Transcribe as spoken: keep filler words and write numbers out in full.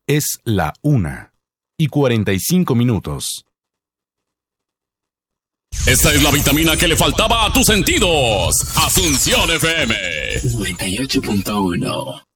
Es la una y cuarenta y cinco minutos. Esta es la vitamina que le faltaba a tus sentidos. Asunción F M noventa y ocho punto uno.